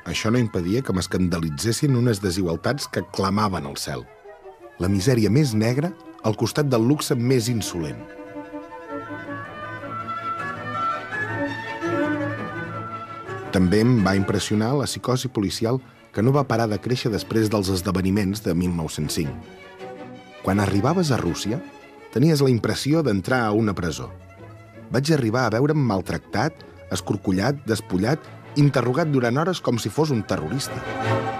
això no impedia que m'escandalitzessin unes desigualtats que clamaven al cel. La misèria més negra al costat del luxe més insolent. També em va impressionar la psicosi policial que no va parar de créixer després dels esdeveniments de 1905. Quan arribaves a Rússia, tenies la impressió d'entrar a una presó. Vaig arribar a veure'm maltractat, escorcollat, despullat, interrogat durant hores com si fos un terrorista.